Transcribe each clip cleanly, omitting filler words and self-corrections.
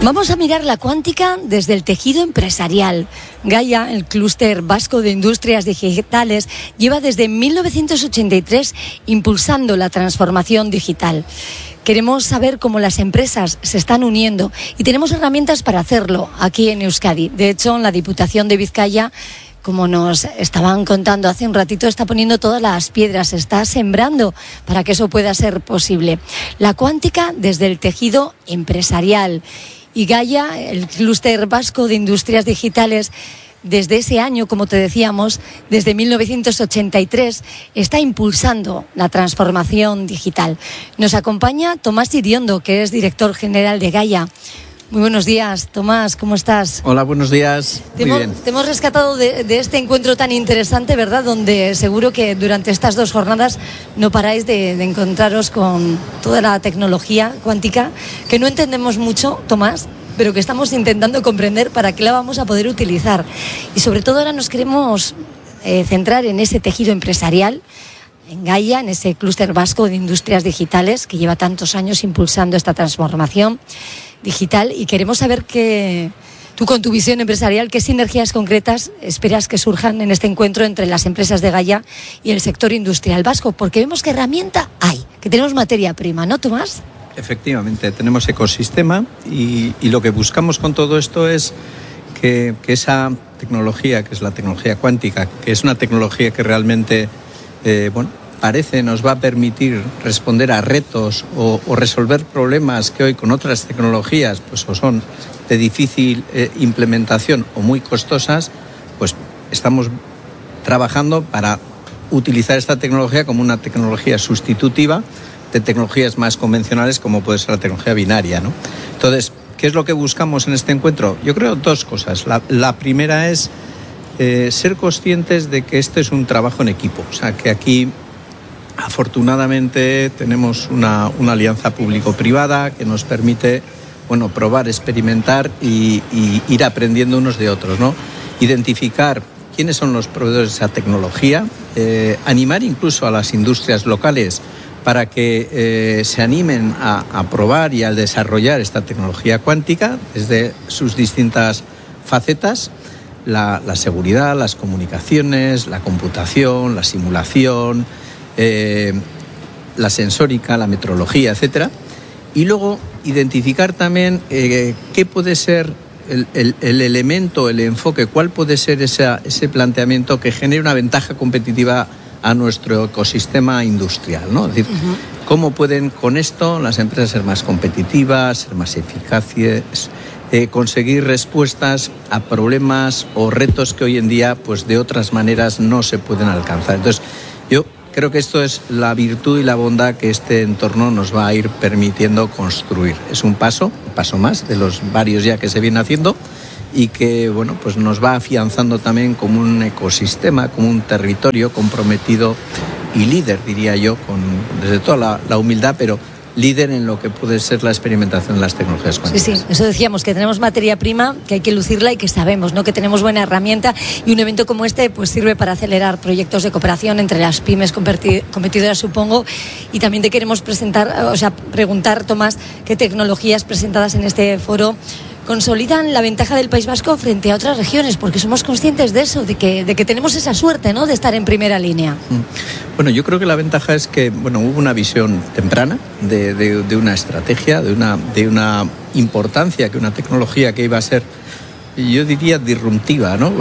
Vamos a mirar la cuántica desde el tejido empresarial. Gaia, el clúster vasco de industrias digitales, lleva desde 1983 impulsando la transformación digital. Queremos saber cómo las empresas se están uniendo y tenemos herramientas para hacerlo aquí en Euskadi. De hecho, en la Diputación de Vizcaya, como nos estaban contando hace un ratito, está poniendo todas las piedras, está sembrando para que eso pueda ser posible. La cuántica desde el tejido empresarial. Y Gaia, el clúster vasco de industrias digitales, desde ese año, como te decíamos, desde 1983, está impulsando la transformación digital. Nos acompaña Tomás Iriondo, que es director general de Gaia. Muy buenos días, Tomás, ¿cómo estás? Hola, buenos días. Muy bien. Te hemos rescatado de este encuentro tan interesante, ¿verdad? Donde seguro que durante estas 2 jornadas no paráis de encontraros con toda la tecnología cuántica, que no entendemos mucho, Tomás, pero que estamos intentando comprender para qué la vamos a poder utilizar. Y sobre todo ahora nos queremos centrar en ese tejido empresarial, en Gaia, en ese clúster vasco de industrias digitales que lleva tantos años impulsando esta transformación digital, y queremos saber que tú, con tu visión empresarial, qué sinergias concretas esperas que surjan en este encuentro entre las empresas de Gaia y el sector industrial vasco, porque vemos que herramienta hay, que tenemos materia prima, ¿no, Tomás? Efectivamente, tenemos ecosistema y lo que buscamos con todo esto es que esa tecnología, que es la tecnología cuántica, que es una tecnología que realmente parece nos va a permitir responder a retos o resolver problemas que hoy con otras tecnologías pues o son de difícil implementación o muy costosas, pues estamos trabajando para utilizar esta tecnología como una tecnología sustitutiva de tecnologías más convencionales, como puede ser la tecnología binaria, ¿no? Entonces, ¿qué es lo que buscamos en este encuentro? Yo creo 2 cosas. La primera es ser conscientes de que este es un trabajo en equipo, o sea, que aquí afortunadamente tenemos una alianza público-privada que nos permite, probar, experimentar y ir aprendiendo unos de otros, ¿no? Identificar quiénes son los proveedores de esa tecnología, animar incluso a las industrias locales para que se animen a probar y a desarrollar esta tecnología cuántica desde sus distintas facetas, la seguridad, las comunicaciones, la computación, la simulación, la sensórica, la metrología, etcétera. Y luego identificar también qué puede ser el elemento, el enfoque, cuál puede ser ese planteamiento que genere una ventaja competitiva a nuestro ecosistema industrial, ¿no? Es decir, cómo pueden con esto las empresas ser más competitivas, ser más eficaces, conseguir respuestas a problemas o retos que hoy en día, pues de otras maneras no se pueden alcanzar. Entonces, yo creo que esto es la virtud y la bondad que este entorno nos va a ir permitiendo construir. Es un paso más de los varios ya que se viene haciendo, y que pues nos va afianzando también como un ecosistema, como un territorio comprometido y líder, diría yo, desde toda la humildad, pero líder en lo que puede ser la experimentación de las tecnologías cuánticas. Sí, eso decíamos, que tenemos materia prima, que hay que lucirla y que sabemos, ¿no?, que tenemos buena herramienta, y un evento como este pues sirve para acelerar proyectos de cooperación entre las pymes competidoras, supongo. Y también te queremos preguntar, Tomás, qué tecnologías presentadas en este foro consolidan la ventaja del País Vasco frente a otras regiones, porque somos conscientes de eso, de que tenemos esa suerte, ¿no?, de estar en primera línea. Bueno, yo creo que la ventaja es que hubo una visión temprana de una estrategia, de una importancia, que una tecnología que iba a ser, yo diría, disruptiva, ¿no?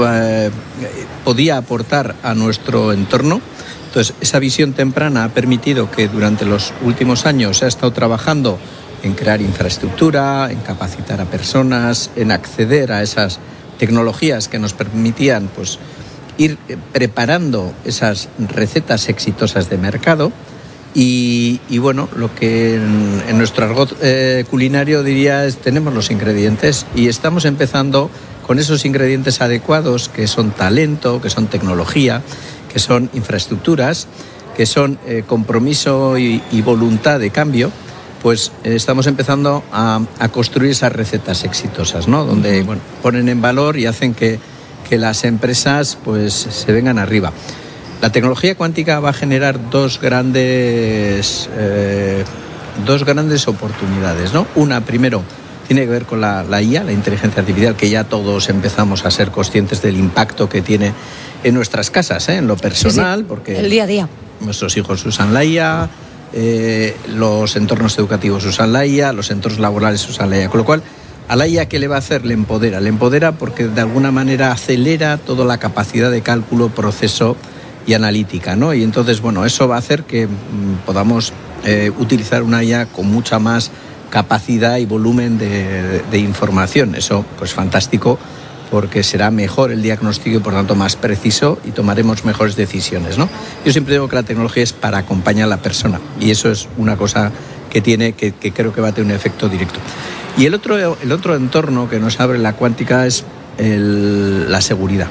Podía aportar a nuestro entorno. Entonces, esa visión temprana ha permitido que durante los últimos años se ha estado trabajando en crear infraestructura, en capacitar a personas, en acceder a esas tecnologías que nos permitían pues ir preparando esas recetas exitosas de mercado. Y lo que en nuestro argot culinario diría es: tenemos los ingredientes y estamos empezando con esos ingredientes adecuados, que son talento, que son tecnología, que son infraestructuras, que son compromiso y voluntad de cambio. Pues estamos empezando a construir esas recetas exitosas, ¿no? Donde ponen en valor y hacen que las empresas pues se vengan arriba. La tecnología cuántica va a generar dos grandes oportunidades, ¿no? Una, primero, tiene que ver con la IA, la inteligencia artificial, que ya todos empezamos a ser conscientes del impacto que tiene en nuestras casas, en lo personal, sí, porque el día a día. Nuestros hijos usan la IA, los entornos educativos usan la IA, los entornos laborales usan la IA, con lo cual a la IA, ¿qué le va a hacer? Le empodera porque de alguna manera acelera toda la capacidad de cálculo, proceso y analítica, ¿no? Y entonces, bueno, eso va a hacer que podamos utilizar una IA con mucha más capacidad y volumen de información. Eso, pues fantástico, porque será mejor el diagnóstico y por tanto más preciso y tomaremos mejores decisiones, ¿no? Yo siempre digo que la tecnología es para acompañar a la persona y eso es una cosa que creo que va a tener un efecto directo. Y el otro entorno que nos abre la cuántica es la seguridad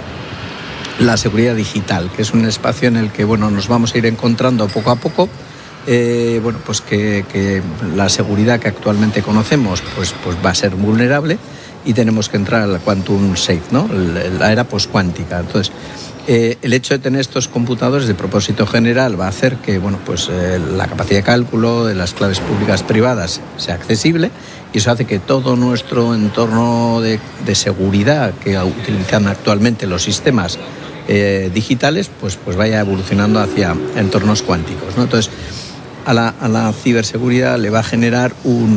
digital, que es un espacio en el que, bueno, nos vamos a ir encontrando poco a poco. Pues que la seguridad que actualmente conocemos pues va a ser vulnerable y tenemos que entrar al quantum safe, ¿no? La era postcuántica. Entonces, el hecho de tener estos computadores de propósito general va a hacer que, bueno, pues la capacidad de cálculo de las claves públicas privadas sea accesible y eso hace que todo nuestro entorno de seguridad que utilizan actualmente los sistemas digitales pues vaya evolucionando hacia entornos cuánticos, ¿no? Entonces, a la ciberseguridad le va a generar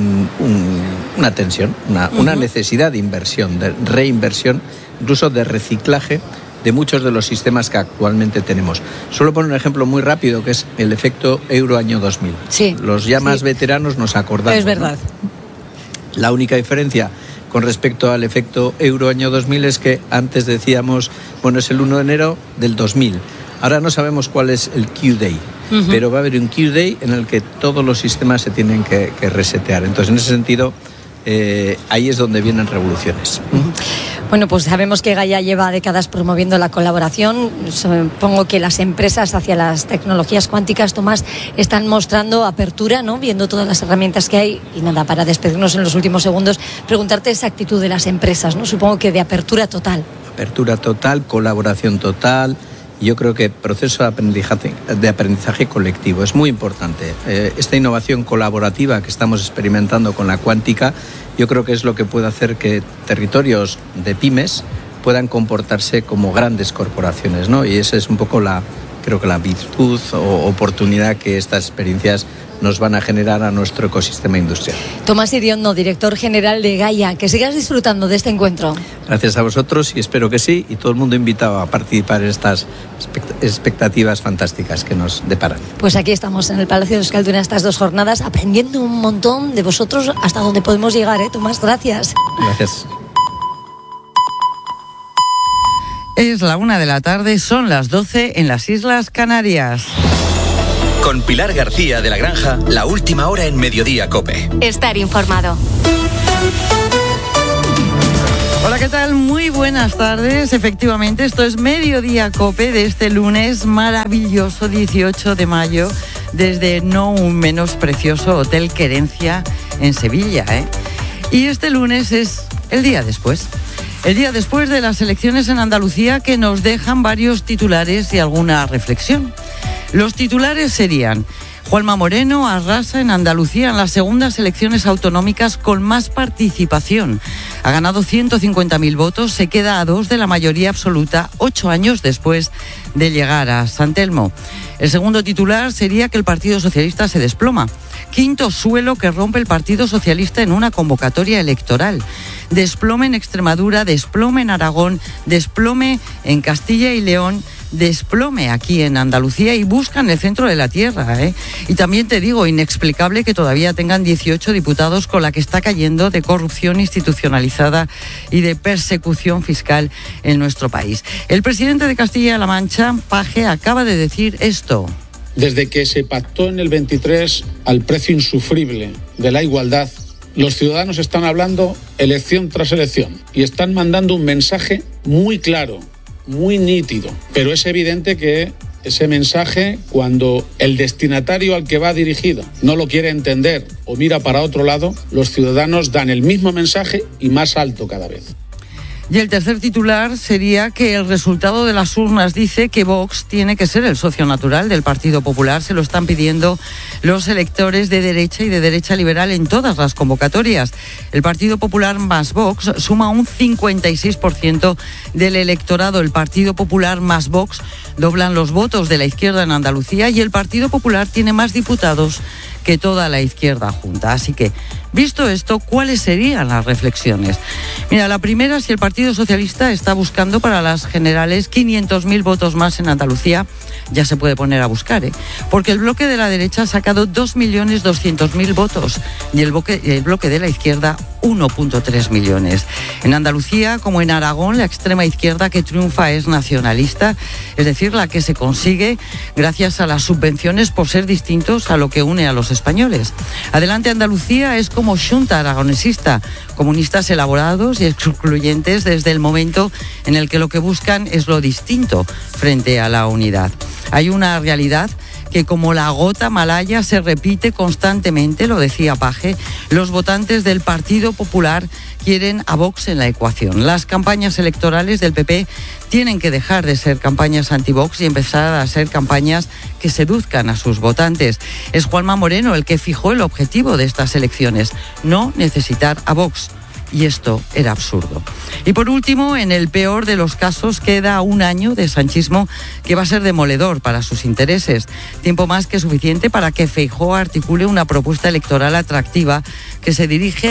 una tensión, una necesidad de inversión, de reinversión, incluso de reciclaje de muchos de los sistemas que actualmente tenemos. Solo poner un ejemplo muy rápido, que es el efecto Euro año 2000. Sí, los ya más veteranos nos acordamos. Es verdad. ¿No? La única diferencia con respecto al efecto Euro año 2000 es que antes decíamos, bueno, es el 1 de enero del 2000. Ahora no sabemos cuál es el Q-Day, pero va a haber un Q-Day en el que todos los sistemas se tienen que resetear. Entonces, en ese sentido, ahí es donde vienen revoluciones. Bueno, pues sabemos que Gaia lleva décadas promoviendo la colaboración. Supongo que las empresas hacia las tecnologías cuánticas, Tomás, están mostrando apertura, ¿no? Viendo todas las herramientas que hay. Y nada, para despedirnos en los últimos segundos, preguntarte esa actitud de las empresas, ¿no? Supongo que de apertura total. Apertura total, colaboración total. Yo creo que proceso de aprendizaje colectivo es muy importante. Esta innovación colaborativa que estamos experimentando con la cuántica, yo creo que es lo que puede hacer que territorios de pymes puedan comportarse como grandes corporaciones, ¿no? Y esa es un poco creo que la virtud o oportunidad que estas experiencias nos van a generar a nuestro ecosistema industrial. Tomás Iriondo, director general de Gaia, que sigas disfrutando de este encuentro. Gracias a vosotros y espero que sí, y todo el mundo invitado a participar en estas expectativas fantásticas que nos deparan. Pues aquí estamos en el Palacio de Euskalduna estas 2 jornadas, aprendiendo un montón de vosotros hasta donde podemos llegar, Tomás, gracias. Gracias. Es la 1 de la tarde, son las 12 en las Islas Canarias. Con Pilar García de la Granja, la última hora en Mediodía COPE. Estar informado. Hola, ¿qué tal? Muy buenas tardes. Efectivamente, esto es Mediodía COPE de este lunes maravilloso 18 de mayo desde no un menos precioso Hotel Querencia en Sevilla, Y este lunes es el día después. El día después de las elecciones en Andalucía que nos dejan varios titulares y alguna reflexión. Los titulares serían: Juanma Moreno arrasa en Andalucía en las segundas elecciones autonómicas con más participación. Ha ganado 150.000 votos, se queda a 2 de la mayoría absoluta 8 años después de llegar a San Telmo. El segundo titular sería que el Partido Socialista se desploma. Quinto suelo que rompe el Partido Socialista en una convocatoria electoral. Desplome en Extremadura, desplome en Aragón, desplome en Castilla y León, desplome aquí en Andalucía y buscan el centro de la tierra, Y también te digo, inexplicable que todavía tengan 18 diputados con la que está cayendo de corrupción institucionalizada y de persecución fiscal en nuestro país. El presidente de Castilla-La Mancha, Paje, acaba de decir esto. Desde que se pactó en el 23 al precio insufrible de la igualdad, los ciudadanos están hablando elección tras elección y están mandando un mensaje muy claro, muy nítido, pero es evidente que ese mensaje, cuando el destinatario al que va dirigido no lo quiere entender o mira para otro lado, los ciudadanos dan el mismo mensaje y más alto cada vez. Y el tercer titular sería que el resultado de las urnas dice que Vox tiene que ser el socio natural del Partido Popular. Se lo están pidiendo los electores de derecha y de derecha liberal en todas las convocatorias. El Partido Popular más Vox suma un 56% del electorado. El Partido Popular más Vox doblan los votos de la izquierda en Andalucía y el Partido Popular tiene más diputados que toda la izquierda junta. Así que, visto esto, ¿cuáles serían las reflexiones? Mira, la primera, si el Partido Socialista está buscando para las generales 500.000 votos más en Andalucía, ya se puede poner a buscar, porque el bloque de la derecha ha sacado 2.200.000 votos y el bloque de la izquierda 1,3 millones. En Andalucía, como en Aragón, la extrema izquierda que triunfa es nacionalista, es decir, la que se consigue gracias a las subvenciones por ser distintos a lo que une a los españoles. Adelante Andalucía es como Xunta aragonesista, comunistas elaborados y excluyentes desde el momento en el que lo que buscan es lo distinto frente a la unidad. Hay una realidad que como la gota malaya se repite constantemente, lo decía Paje, los votantes del Partido Popular quieren a Vox en la ecuación. Las campañas electorales del PP tienen que dejar de ser campañas anti-Vox y empezar a ser campañas que seduzcan a sus votantes. Es Juanma Moreno el que fijó el objetivo de estas elecciones, no necesitar a Vox. Y esto era absurdo. Y por último, en el peor de los casos, queda un año de sanchismo que va a ser demoledor para sus intereses. Tiempo más que suficiente para que Feijóo articule una propuesta electoral atractiva que se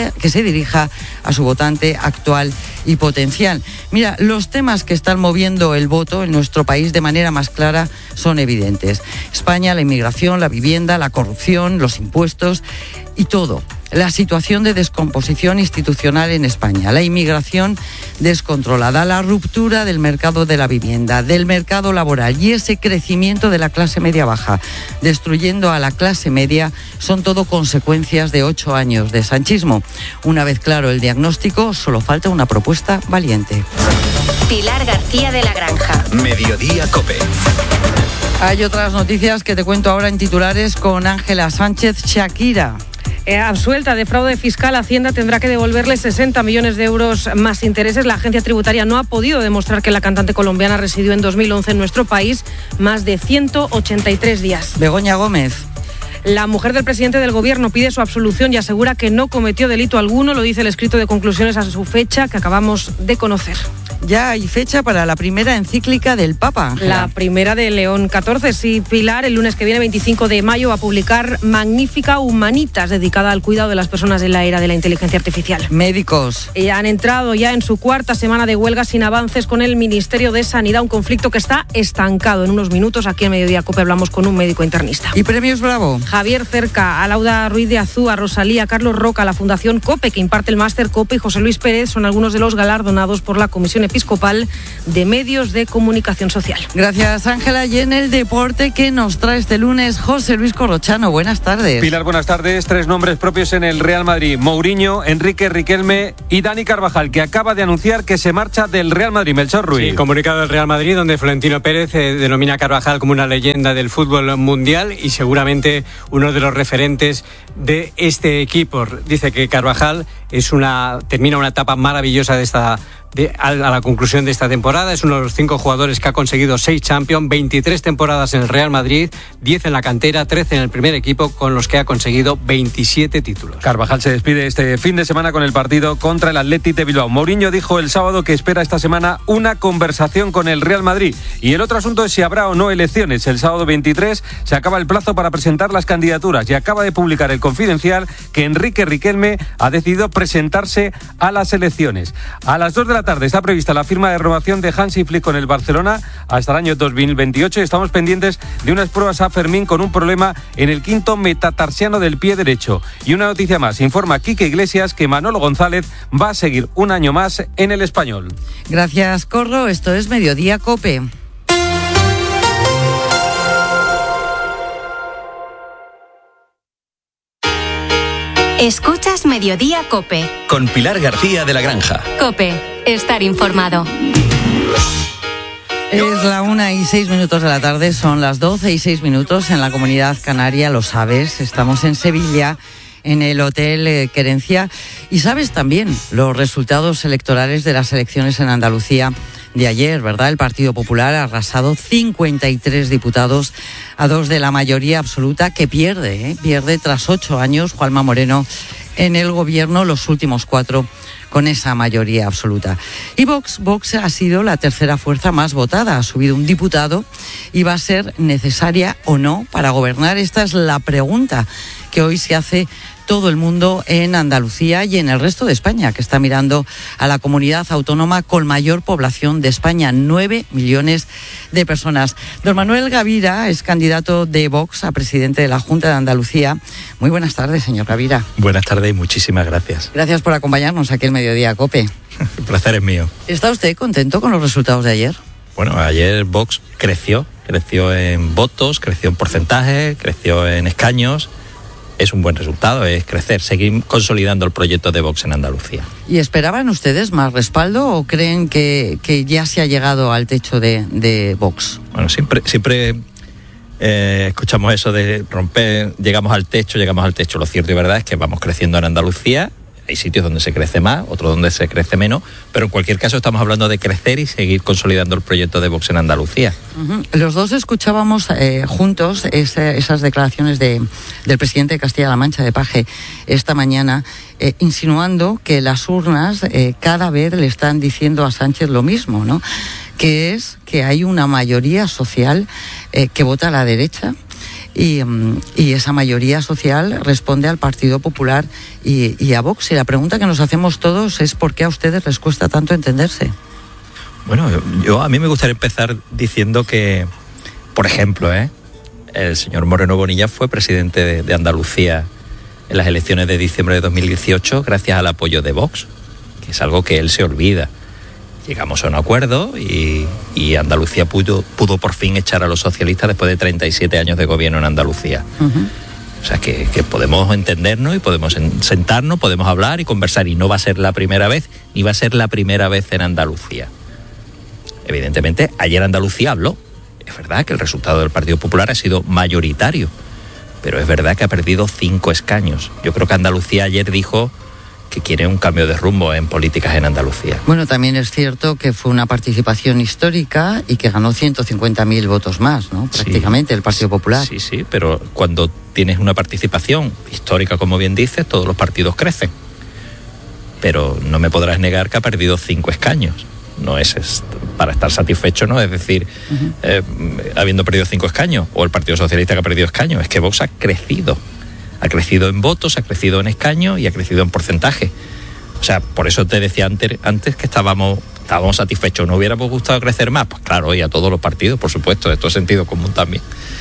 dirija a su votante actual y potencial. Mira, los temas que están moviendo el voto en nuestro país de manera más clara son evidentes. España, la inmigración, la vivienda, la corrupción, los impuestos y todo. La situación de descomposición institucional en España, la inmigración descontrolada, la ruptura del mercado de la vivienda, del mercado laboral y ese crecimiento de la clase media baja, destruyendo a la clase media, son todo consecuencias de 8 años de sanchismo. Una vez claro el diagnóstico, solo falta una propuesta valiente. Pilar García de la Granja. Mediodía COPE. Hay otras noticias que te cuento ahora en titulares con Ángela Sánchez. Shakira. Absuelta de fraude fiscal, Hacienda tendrá que devolverle 60 millones de euros más intereses. La agencia tributaria no ha podido demostrar que la cantante colombiana residió en 2011 en nuestro país más de 183 días. Begoña Gómez. La mujer del presidente del gobierno pide su absolución y asegura que no cometió delito alguno, lo dice el escrito de conclusiones a su fecha que acabamos de conocer. Ya hay fecha para la primera encíclica del Papa, Ángela. La primera de León XIV, sí, Pilar. El lunes que viene, 25 de mayo, va a publicar Magnífica Humanitas, dedicada al cuidado de las personas en la era de la inteligencia artificial. Médicos. Han entrado ya en su cuarta semana de huelga sin avances con el Ministerio de Sanidad, un conflicto que está estancado. En unos minutos, aquí en Mediodía COPE, hablamos con un médico internista. ¿Y premios Bravo? Javier Cerca, a Lauda Ruiz de Azúa, Rosalía, Carlos Roca, la Fundación COPE, que imparte el máster COPE, y José Luis Pérez son algunos de los galardonados por la Comisión Episcopal de Medios de Comunicación Social. Gracias, Ángela. Y en el deporte, ¿qué nos trae este lunes José Luis Corrochano? Buenas tardes. Pilar, buenas tardes. 3 nombres propios en el Real Madrid: Mourinho, Enrique Riquelme y Dani Carvajal, que acaba de anunciar que se marcha del Real Madrid. Melchor Ruiz. Sí, comunicado del Real Madrid, donde Florentino Pérez denomina a Carvajal como una leyenda del fútbol mundial y seguramente uno de los referentes de este equipo. Dice que Carvajal termina una etapa maravillosa a la conclusión de esta temporada. Es uno de los 5 jugadores que ha conseguido 6 Champions, 23 temporadas en el Real Madrid, 10 en la cantera, 13 en el primer equipo, con los que ha conseguido 27 títulos. Carvajal se despide este fin de semana con el partido contra el Athletic de Bilbao. Mourinho dijo el sábado que espera esta semana una conversación con el Real Madrid. Y el otro asunto es si habrá o no elecciones. El sábado 23 se acaba el plazo para presentar las candidaturas y acaba de publicar el Confidencial que Enrique Riquelme ha decidido presentarse a las elecciones. A las 2 de la tarde está prevista la firma de renovación de Hansi Flick con el Barcelona hasta el año 2028 y estamos pendientes de unas pruebas a Fermín con un problema en el quinto metatarsiano del pie derecho. Y una noticia más, informa Quique Iglesias que Manolo González va a seguir un año más en el Español. Gracias, Corro. Esto es Mediodía COPE. Escuchas Mediodía COPE. Con Pilar García de la Granja. COPE, estar informado. Es la 1:06 de la tarde, son las 12:06 en la Comunidad Canaria, lo sabes, estamos en Sevilla en el Hotel Querencia. Y sabes también los resultados electorales de las elecciones en Andalucía de ayer, ¿verdad? El Partido Popular ha arrasado 53 diputados a 2 de la mayoría absoluta, que pierde tras 8 años Juanma Moreno en el gobierno, los últimos 4 con esa mayoría absoluta. Y Vox ha sido la tercera fuerza más votada, ha subido un diputado y va a ser necesaria o no para gobernar. Esta es la pregunta que hoy se hace todo el mundo en Andalucía y en el resto de España, que está mirando a la comunidad autónoma con mayor población de España, 9 millones de personas. Don Manuel Gavira es candidato de Vox a presidente de la Junta de Andalucía. Muy buenas tardes, señor Gavira. Buenas tardes y muchísimas gracias. Gracias por acompañarnos aquí en Mediodía COPE. El placer es mío. ¿Está usted contento con los resultados de ayer? Bueno, ayer Vox creció en votos, creció en porcentaje, creció en escaños. Es un buen resultado, es crecer, seguir consolidando el proyecto de Vox en Andalucía. ¿Y esperaban ustedes más respaldo o creen que ya se ha llegado al techo de Vox? Bueno, siempre escuchamos eso de romper, llegamos al techo. Lo cierto y verdad es que vamos creciendo en Andalucía. Hay sitios donde se crece más, otros donde se crece menos, pero en cualquier caso estamos hablando de crecer y seguir consolidando el proyecto de Vox en Andalucía. Uh-huh. Los dos escuchábamos juntos esas declaraciones del presidente de Castilla-La Mancha, de Paje, esta mañana, insinuando que las urnas cada vez le están diciendo a Sánchez lo mismo, ¿no? Que es que hay una mayoría social que vota a la derecha. Y esa mayoría social responde al Partido Popular y a Vox. Y la pregunta que nos hacemos todos es ¿por qué a ustedes les cuesta tanto entenderse? Bueno, a mí me gustaría empezar diciendo que, por ejemplo, el señor Moreno Bonilla fue presidente de Andalucía en las elecciones de diciembre de 2018 gracias al apoyo de Vox, que es algo que él se olvida. Llegamos a un acuerdo y Andalucía pudo por fin echar a los socialistas después de 37 años de gobierno en Andalucía. Uh-huh. O sea, que podemos entendernos y podemos sentarnos, podemos hablar y conversar. Y no va a ser la primera vez, ni va a ser la primera vez en Andalucía. Evidentemente, ayer Andalucía habló. Es verdad que el resultado del Partido Popular ha sido mayoritario, pero es verdad que ha perdido 5 escaños. Yo creo que Andalucía ayer dijo que quiere un cambio de rumbo en políticas en Andalucía. Bueno, también es cierto que fue una participación histórica y que ganó 150.000 votos más, ¿no? Prácticamente, el Partido Popular. Sí, pero cuando tienes una participación histórica, como bien dices, todos los partidos crecen. Pero no me podrás negar que ha perdido 5 escaños. No es para estar satisfecho, ¿no? Es decir, habiendo perdido 5 escaños, o el Partido Socialista que ha perdido escaños, es que Vox ha crecido. Ha crecido en votos, ha crecido en escaños y ha crecido en porcentaje. O sea, por eso te decía antes que estábamos satisfechos. ¿No hubiéramos gustado crecer más? Pues claro, y a todos los partidos, por supuesto, esto es sentido común también.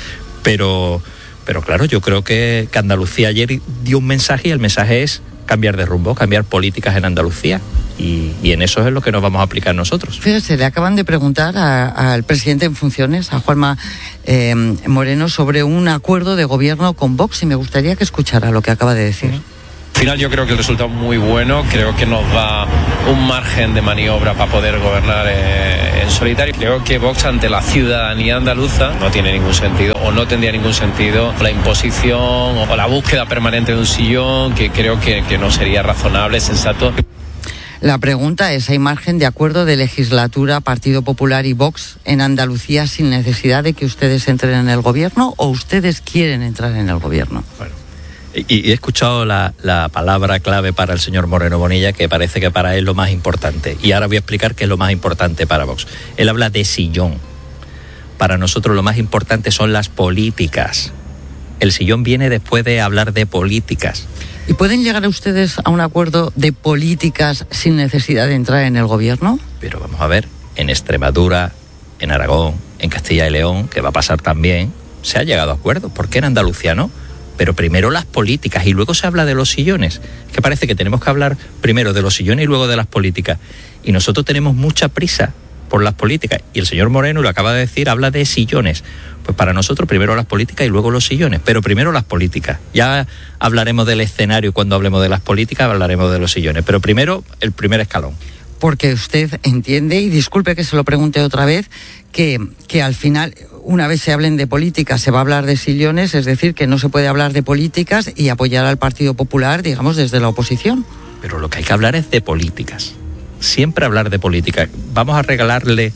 Pero claro, yo creo que Andalucía ayer dio un mensaje y el mensaje es cambiar de rumbo, cambiar políticas en Andalucía. Y en eso es lo que nos vamos a aplicar nosotros. Fíjese, le acaban de preguntar al presidente en funciones, a Juanma Moreno, sobre un acuerdo de gobierno con Vox y me gustaría que escuchara lo que acaba de decir. Al final yo creo que el resultado es muy bueno, creo que nos da un margen de maniobra para poder gobernar en solitario. Creo que Vox ante la ciudadanía andaluza no tiene ningún sentido o no tendría ningún sentido la imposición o la búsqueda permanente de un sillón, que creo que no sería razonable, sensato. La pregunta es, ¿hay margen de acuerdo de legislatura, Partido Popular y Vox en Andalucía sin necesidad de que ustedes entren en el gobierno o ustedes quieren entrar en el gobierno? Bueno, y he escuchado la palabra clave para el señor Moreno Bonilla, que parece que para él es lo más importante. Y ahora voy a explicar qué es lo más importante para Vox. Él habla de sillón. Para nosotros lo más importante son las políticas. El sillón viene después de hablar de políticas. ¿Y pueden llegar a ustedes a un acuerdo de políticas sin necesidad de entrar en el gobierno? Pero vamos a ver, en Extremadura, en Aragón, en Castilla y León, que va a pasar también, se ha llegado a acuerdos. ¿Por qué en Andalucía no? Pero primero las políticas y luego se habla de los sillones. Que parece que tenemos que hablar primero de los sillones y luego de las políticas. Y nosotros tenemos mucha prisa por las políticas. Y el señor Moreno, lo acaba de decir, habla de sillones. Pues para nosotros primero las políticas y luego los sillones, pero primero las políticas. Ya hablaremos del escenario cuando hablemos de las políticas, hablaremos de los sillones, pero primero el primer escalón. Porque usted entiende, y disculpe que se lo pregunte otra vez, que al final, una vez se hablen de políticas, se va a hablar de sillones, es decir, que no se puede hablar de políticas y apoyar al Partido Popular, digamos, desde la oposición. Pero lo que hay que hablar es de políticas. Siempre hablar de política. Vamos a regalarle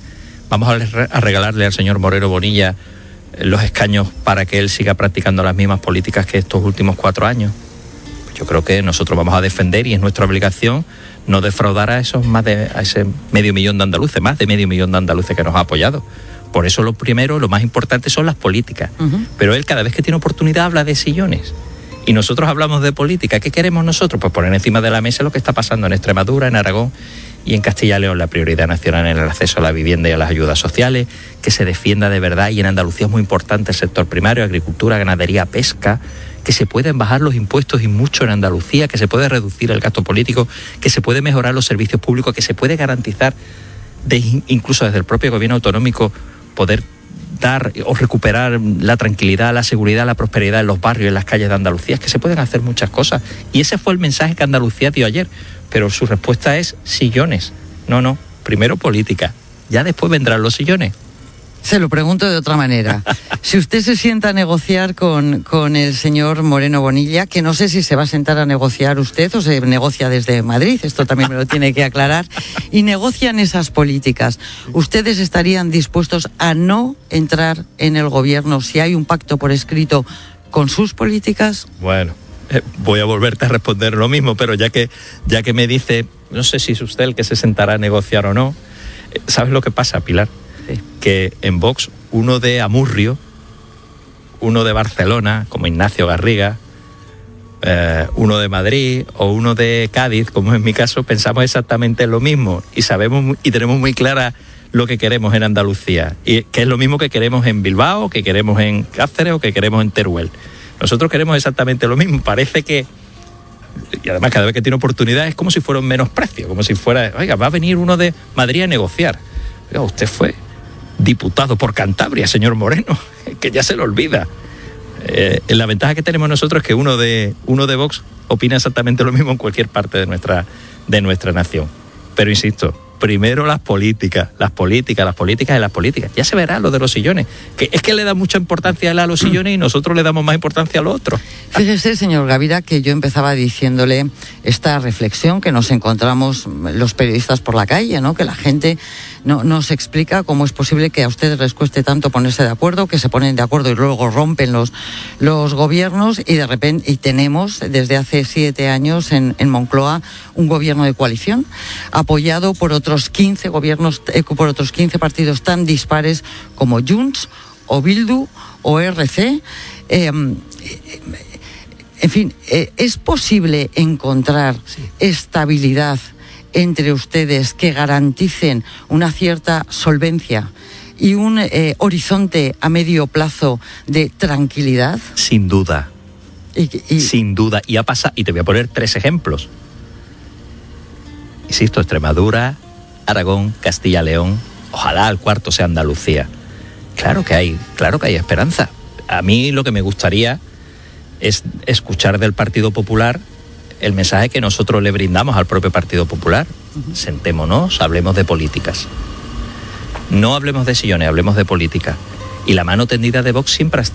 al señor Moreno Bonilla los escaños para que él siga practicando las mismas políticas que estos últimos 4 años. Yo creo que nosotros vamos a defender, y es nuestra obligación, no defraudar a ese medio millón de andaluces, más de medio millón de andaluces que nos ha apoyado. Por eso lo primero, lo más importante son las políticas. Pero él, cada vez que tiene oportunidad, habla de sillones. Y nosotros hablamos de política. ¿Qué queremos nosotros? Pues poner encima de la mesa lo que está pasando en Extremadura, en Aragón y en Castilla y León. La prioridad nacional en el acceso a la vivienda y a las ayudas sociales, que se defienda de verdad. Y en Andalucía es muy importante el sector primario, agricultura, ganadería, pesca, que se pueden bajar los impuestos y mucho en Andalucía, que se puede reducir el gasto político, que se puede mejorar los servicios públicos, que se puede garantizar, incluso desde el propio gobierno autonómico, poder dar o recuperar la tranquilidad, la seguridad, la prosperidad en los barrios, en las calles de Andalucía. Es que se pueden hacer muchas cosas. Y ese fue el mensaje que Andalucía dio ayer. Pero su respuesta es sillones. No, primero política. Ya después vendrán los sillones. Se lo pregunto de otra manera. Si usted se sienta a negociar con el señor Moreno Bonilla, que no sé si se va a sentar a negociar usted o se negocia desde Madrid, esto también me lo tiene que aclarar, y negocian esas políticas, ¿ustedes estarían dispuestos a no entrar en el gobierno si hay un pacto por escrito con sus políticas? Bueno, voy a volverte a responder lo mismo, pero ya que me dice, no sé si es usted el que se sentará a negociar o no, ¿sabes lo que pasa, Pilar? Que en Vox, uno de Amurrio, uno de Barcelona, como Ignacio Garriga, uno de Madrid o uno de Cádiz, como en mi caso, pensamos exactamente lo mismo y sabemos y tenemos muy clara lo que queremos en Andalucía, y que es lo mismo que queremos en Bilbao, que queremos en Cáceres o que queremos en Teruel. Nosotros queremos exactamente lo mismo. Parece que, y además cada vez que tiene oportunidad, es como si fuera un menosprecio, como si fuera, oiga, va a venir uno de Madrid a negociar. Oiga, usted fue diputado por Cantabria, señor Moreno, que ya se lo olvida. La ventaja que tenemos nosotros es que uno de Vox opina exactamente lo mismo en cualquier parte de nuestra nación. Pero insisto, primero las políticas. Ya se verá lo de los sillones. Que es que le da mucha importancia a los sillones y nosotros le damos más importancia a lo otro. Fíjese, señor Gavira, que yo empezaba diciéndole esta reflexión que nos encontramos los periodistas por la calle, ¿no? Que la gente no nos explica cómo es posible que a ustedes les cueste tanto ponerse de acuerdo, que se ponen de acuerdo y luego rompen los gobiernos, y de repente tenemos desde hace 7 años en Moncloa un gobierno de coalición apoyado por otros 15 gobiernos, por otros 15 partidos tan dispares como Junts o Bildu o RC. En fin, ¿es posible encontrar estabilidad entre ustedes que garanticen una cierta solvencia y un horizonte a medio plazo de tranquilidad? Sin duda. Sin duda. Y te voy a poner 3 ejemplos. Insisto, Extremadura, Aragón, Castilla y León, ojalá el cuarto sea Andalucía. Claro que hay esperanza. A mí lo que me gustaría es escuchar del Partido Popular el mensaje que nosotros le brindamos al propio Partido Popular. Sentémonos, hablemos de políticas. No hablemos de sillones, hablemos de política. Y la mano tendida de Vox siempre